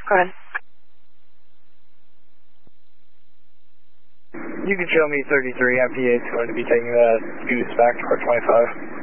Go ahead. You can show me 33. MPA is going to be taking the Goose back to Port 25.